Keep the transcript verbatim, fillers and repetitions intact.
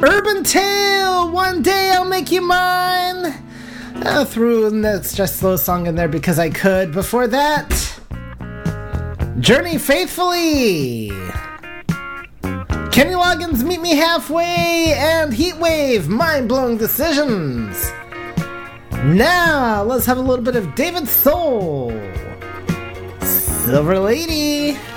Urban Tale, One Day I'll Make You Mine. I threw an extra slow song in there because I could. Before that, Journey Faithfully, Kenny Loggins, Meet Me Halfway, and Heatwave, Mind-Blowing Decisions. Now, let's have a little bit of David Soul, Silver Lady.